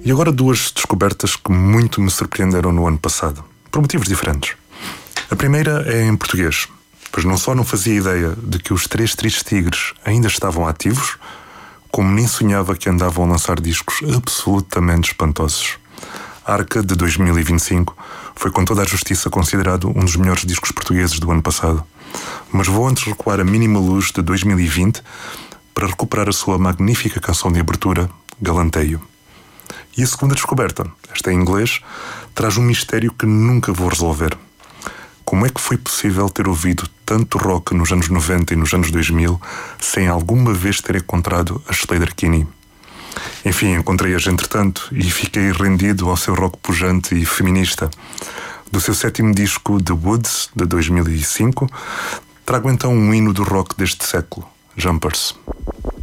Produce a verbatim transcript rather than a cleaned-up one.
E agora duas descobertas que muito me surpreenderam no ano passado, por motivos diferentes. A primeira é em português, pois não só não fazia ideia de que os Três Tristes Tigres ainda estavam ativos, como nem sonhava que andavam a lançar discos absolutamente espantosos. Arca, de dois mil e vinte e cinco, foi com toda a justiça considerado um dos melhores discos portugueses do ano passado. Mas vou antes recuar a Mínima Luz, de dois mil e vinte, para recuperar a sua magnífica canção de abertura, Galanteio. E a segunda descoberta, esta em inglês, traz um mistério que nunca vou resolver. Como é que foi possível ter ouvido tanto rock nos anos noventa e nos anos dois mil sem alguma vez ter encontrado a Sleater-Kinney? Enfim, encontrei-as entretanto e fiquei rendido ao seu rock pujante e feminista. Do seu sétimo disco, The Woods, de dois mil e cinco, trago então um hino do rock deste século, Jumpers.